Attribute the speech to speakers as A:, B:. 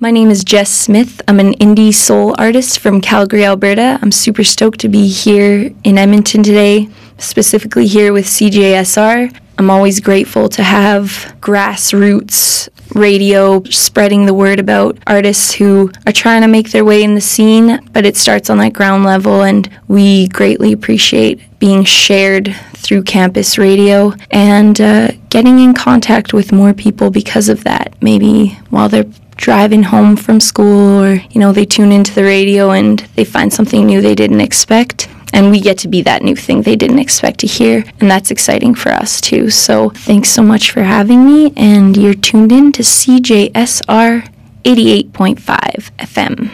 A: My name is Jess Smith. I'm an indie soul artist from Calgary, Alberta. I'm super stoked to be here in Edmonton today, specifically here with CJSR. I'm always grateful to have grassroots radio spreading the word about artists who are trying to make their way in the scene, but it starts on that ground level, and we greatly appreciate being shared through campus radio and getting in contact with more people because of that. Maybe while they're driving home from school, or they tune into the radio and they find something new they didn't expect, and we get to be that new thing they didn't expect to hear, and that's exciting for us too. So thanks so much for having me, and you're tuned in to CJSR 88.5 FM.